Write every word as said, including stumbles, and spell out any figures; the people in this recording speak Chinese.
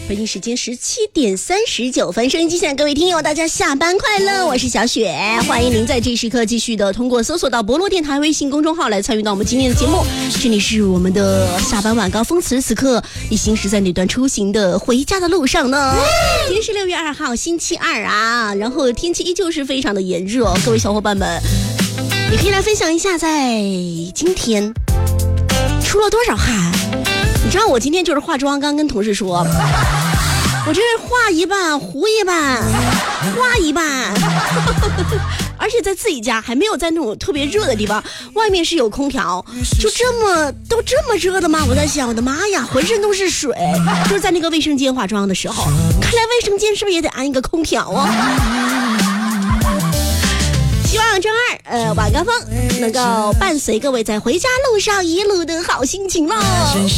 北京时间十七点三十九分，收音机前各位听友，大家下班快乐！我是小雪，欢迎您在这时刻继续的通过搜索到博洛电台微信公众号来参与到我们今天的节目。这里是我们的下班晚高峰，此时此刻你行驶在哪段出行的回家的路上呢？今天是六月二号，星期二啊，然后天气依旧是非常的炎热，各位小伙伴们，也可以来分享一下，在今天出了多少汗。你知道我今天就是化妆，刚跟同事说，我这是画一半糊一半画一半而且在自己家，还没有在那种特别热的地方，外面是有空调，就这么都这么热的吗？我在想，我的妈呀，浑身都是水。就是在那个卫生间化妆的时候，看来卫生间是不是也得安一个空调啊？希望周二呃晚高峰能够伴随各位在回家路上一路的好心情喽。